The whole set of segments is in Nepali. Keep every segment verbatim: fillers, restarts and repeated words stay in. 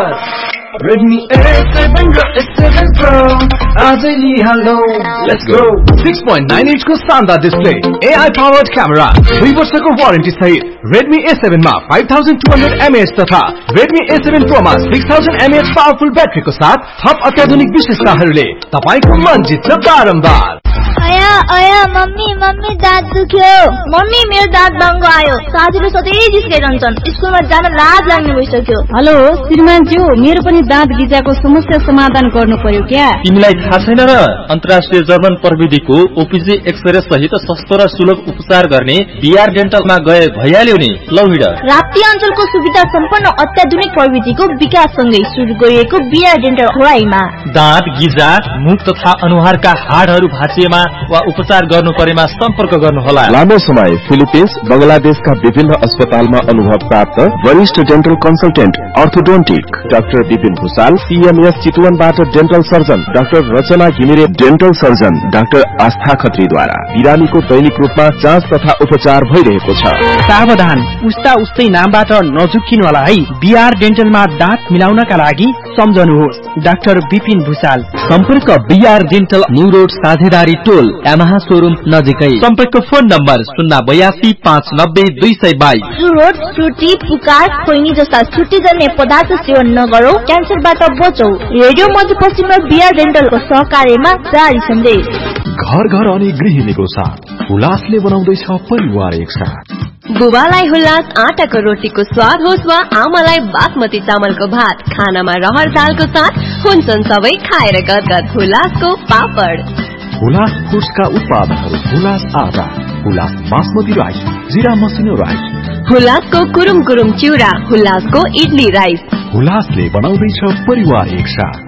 Redmi A seven र A seven Pro आजै लिहालौ let's go six point nine inch को शानदार display A I powered camera दुई वर्षको वारेन्टी सहित Redmi A seven मा five thousand two hundred milliamp hour तथा Redmi A seven Pro मा six thousand milliamp hour powerful ब्याट्रीको साथ थप अत्याधुनिक विशेषताहरूले तपाईको मन जित्छ बारम्बार। अया अया मम्मी मम्मी दाँत दुख्यो। मम्मी मेरो दाँत बाङ्गो आयो। साथीले सधैँ जिस्काइरहन्छन्। स्कुलमा जान लाज लाग्ने भइसक्यो। हेलो श्रीमानज्यू, मेरो पनि दाँत गिजाको समस्या समाधान गर्नु पर्यो क्या? तिमीलाई थाहा छैन र? अन्तर्राष्ट्रिय जर्मन प्रविधिको ओपीजी एक्सरे सहित सस्तो र सुलभ उपचार गर्ने बीआर डेन्टलमा गए भइहाल्यो नि। लौ हिँड। राप्ती अञ्चलको सुविधा सम्पन्न अत्याधुनिक प्रविधिको विकाससँगै सुरु गरिएको बीआर डेन्टल खोराईमा दाँत गिजा, मुख तथा अनुहारका हाडहरू भाँचिएमा वा उपचार गर्नु परेमा सम्पर्क गर्नुहोला। लामो समय फिलिपिन्स, बंगलादेशका विभिन्न अस्पतालमा अनुभव प्राप्त वरिष्ठ dental consultant orthodontic doctor Vipin Bhusal, CMS चितवनबाट dental surgeon doctor रचना घिमिरे, डेन्टल सर्जन डाक्टर आस्था खत्रीद्वारा बिरामीको दैनिक रूपमा जाँच तथा उपचार भइरहेको छ। सावधान, उस्ता उस्तै नामबाट नझुक्किनु होला है। बीआर डेन्टलमा दाँत मिलाउनका लागि सम्झनुहोस् डाक्टर विपिन भूषाल। सम्पर्क बीआर डेन्टल न्यू रोड साझेदारी टोल यामाहा शोरूम नजिकै। सम्पर्क फोन नम्बर शून्य बयासी पाँच नब्बे दुई सय बाइस। रोड छुट्टी, पुकार, खोइनी जस्ता छुट्टी जन्ने पदार्थ सेवन नगरौ, क्यान्सरबाट बचौ। रेडियो मध्यपश्चिम र बीआर डेन्टलको सहकार्यमा जारी सन्देश। घर घर अनि गृहिणीको साथ उल्लासले बनाउँदैछ परिवार एक साथ। बुबालाई हुल्लास आटाको रोटीको स्वाद होस् वा आमालाई बासमती चामलको भात, खानामा रहर दालको साथ हुन्छन् सबै खाएर गदगद हुल्लासको पापड। हुलास फुड्सका उत्पादनहरू हुलास आटा, हुलास बासमती राइस, जिरा मसिनो राइस, हुलासको कुरुम कुरुम चिउरा, हुलासको इडली राइस। हुलासले बनाउँदैछ परिवार एक साथ।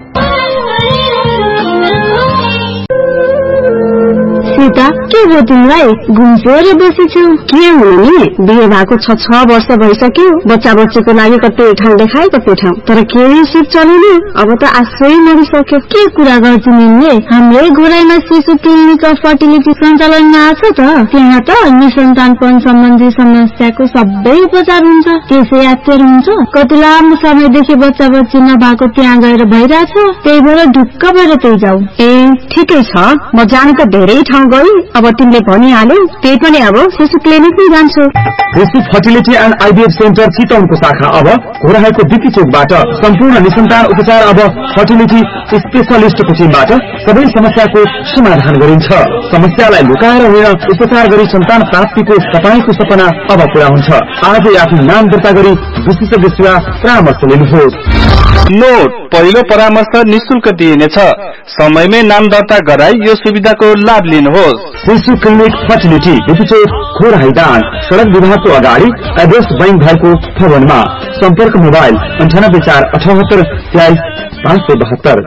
सीता, के भयो तिमीलाई? घुम्सोरे बसेछौ? के हुनु नि? बिहे भएको छ छ वर्ष भइसक्यो। बच्चा बच्चीको लागि कतै ठाउँ देखाए कतै ठाउँ, तर केही सिप चलेन। अब त आश्रय मरिसक्यो। के कुरा गर्छु निले? हाम्रै घोराइमा शिशु क्लिनिक अफ फर्टिलिटी सञ्चालनमा आछ त। त्यहाँ त निसन्तानपन सम्बन्धी समस्याको सबै उपचार हुन्छ। त्यसै यात्तर हुन्छ। कति लामो समयदेखि बच्चा बच्ची नभएको त्यहाँ गएर भइरहेछ। त्यही भएर ढुक्क भएर त्यही जाऊ। ए ठिकै छ, म जान त धेरै ठाउँ गई। अब तिमीले भनिहाल्यौ, त्यही पनि अब शिशु क्लिनिकमै जान्छु। शिशु फर्टिलिटी एन्ड आइभीएफ सेन्टर चितवनको शाखा अब घोराइको बिपी चोकबाट सम्पूर्ण निसन्तान उपचार अब फर्टिलिटी स्पेशलिस्टको टिमबाट सबै समस्याको समाधान गरिन्छ। समस्यालाई लुकाएर होइन, उपचार गरी सन्तान प्राप्तिको तपाईको सपना अब पूरा हुन्छ। आजै आफ्नो नाम दर्ता गरी विशिष्ट सेवा परामर्श लिनुहोस्। नोट, पहिलो परामर्श निशुल्क दिइनेछ। समयमै नाम दर्ता गराई यो सुविधाको लाभ लिनुहोस्। शिशु क्लिनिक फर्टिलिटी बिपीचोक खोराइदान सड़क विभागको अगाडि एड्रेस बैंक भएको भवनमा। सम्पर्क मोबाइल अन्ठानब्बे चार अठहत्तर तेइस पाँच सय बहत्तर।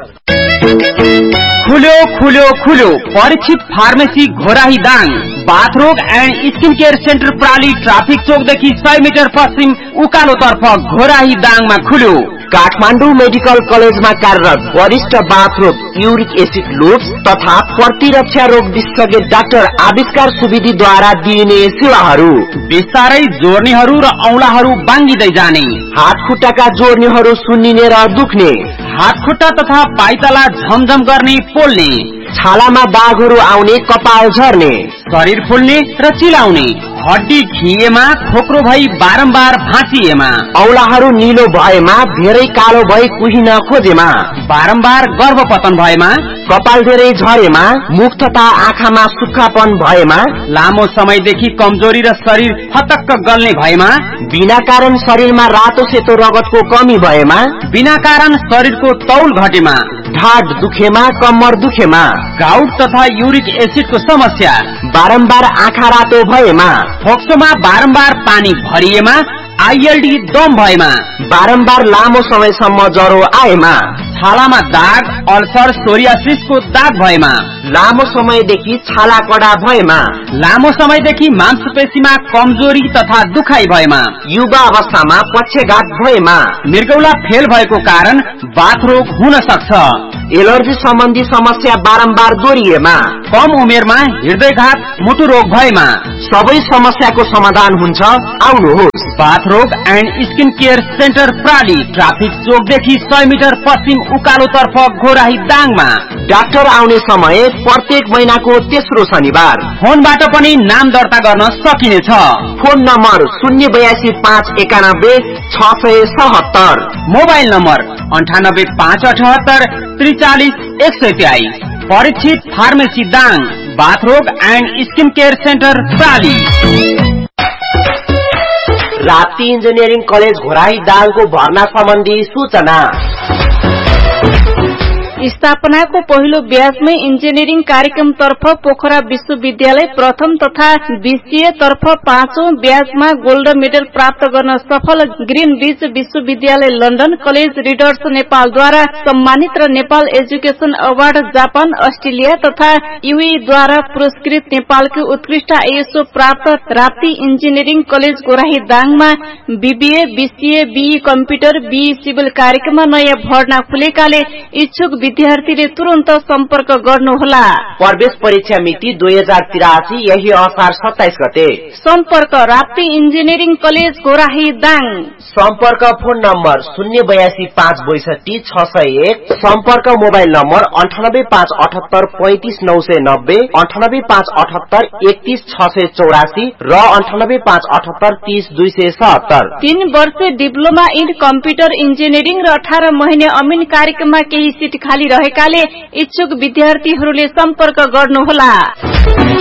खुल्यो खुल्यो खुल्यो Parikshit pharmacy Ghorahi Dang. बाथरोग and skin care centre प्राली traffic चौकदेखि सय मिटर पश्चिम उकालोतर्फ घोराही दाङमा खुल्यो। काठमाडौँ मेडिकल कलेजमा कार्यरत वरिष्ठ बाथरोग, युरिक एसिड लुप्स तथा प्रतिरक्षा रोग विशेषज्ञ डाक्टर आविष्कार सुविधिद्वारा दिइने सेवाहरू। बिस्तारै जोर्नीहरू र औंलाहरू बाङ्गिँदै जाने, हात खुट्टाका जोर्नीहरू सुन्निने र दुख्ने, हात खुट्टा तथा पाइताला झमझम गर्ने पोल्ने, छालामा दागहरू आउने, कपाल झर्ने, शरीर फुल्ने र चिलाउने, हड्डी खिएमा, खोक्रो भई बारम्बार भाँचिएमा, औलाहरू निलो भएमा, धेरै कालो भई कुहिन खोजेमा, बारम्बार गर्भपतन भएमा, कपाल धेरै झरेमा, मुख तथा आँखामा सुक्खापन भएमा, लामो समयदेखि कमजोरी र शरीर फटक्क गल्ने भएमा, बिना कारण शरीरमा रातो सेतो रगतको कमी भएमा, बिना कारण शरीरको तौल घटेमा, ढाड दुखेमा, कम्मर दुखेमा, गाउट तथा युरिक एसिडको समस्या, बारम्बार आँखा रातो भएमा, फोक्सोमा बारम्बार पानी भरिएमा, आईएलडी दम भएमा, बारम्बार लामो समयसम्म ज्वरो आएमा, छालामा दाग, अल्सर, सोरियासिसको दाग भएमा, लामो समयदेखि छाला कडा भएमा, लामो समयदेखि मांसपेशीमा कमजोरी तथा दुखाइ भएमा, युवा अवस्थामा पक्षघात भएमा, मृगौला फेल भएको कारण बाथरोग हुन सक्छ। एलर्जी सम्बन्धी समस्या बारम्बार दोहोरिएमा, कम उमेरमा हृदयघात मुटु रोग भएमा सबै समस्याको समाधान हुन्छ। आउनुहोस्, बाथरोग and skin care centre प्राली traffic चोकदेखि सय मिटर पश्चिम उकालोतर्फ घोराही दाङमा। डाक्टर आउने समय प्रत्येक महिनाको तेस्रो शनिबार। फोनबाट पनि नाम दर्ता गर्न सकिनेछ। फोन नम्बर शून्य बयासी पाँच एकानब्बे छ सय सतहत्तर, मोबाइल नम्बर अन्ठानब्बे पाँच अठहत्तर त्रिचालिस एक सय तेइस। Parikshit pharmacy Dang, बाथरोग and skin care centre प्राली। Rapti engineering college Ghorahi दाङको भर्ना सम्बन्धी सूचना। स्थापनाको पहिलो ब्याजमै इन्जिनियरिङ कार्यक्रम तर्फ पोखरा विश्वविद्यालय प्रथम तथा बीसीए तर्फ पाँचौं ब्याजमा गोल्ड मेडल प्राप्त गर्न सफल ग्रीन बीच विश्वविद्यालय लन्डन कलेज रिडर्स नेपालद्वारा सम्मानित र Nepal education award Japan Australia तथा यूएईद्वारा पुरस्कृत नेपालको उत्कृष्ट आईएसओ प्राप्त Rapti engineering college गोराही दाङमा BBA BCA be computer be civil कार्यक्रममा नयाँ भर्ना खुलेकाले इच्छुक विद्यार्थीले तुरन्त सम्पर्क गर्नुहोला। प्रवेश परीक्षा मिति दुई हजार तिरासी यही असार सत्ताइस गते। सम्पर्क राप्ती इन्जिनियरिङ कलेज गोराही दाङ। सम्पर्क फोन नम्बर शून्य बयासी पाँच बैसठी छ सय एक, सम्पर्क मोबाइल नम्बर अन्ठानब्बे पाँच अठहत्तर पैंतिस नौ सय नब्बे, अन्ठानब्बे पाँच अठहत्तर एकतीस छ सय चौरासी र अन्ठानब्बे पाँच अठहत्तर तीस दुई सय सत्तर। तीन वर्ष डिप्लोमा इन कम्प्युटर इन्जिनियरिङ र अठार महिने अमिन कार्यक्रममा केही सिट खाली रहेकाले इच्छुक विद्यार्थीहरूले सम्पर्क गर्नुहोला।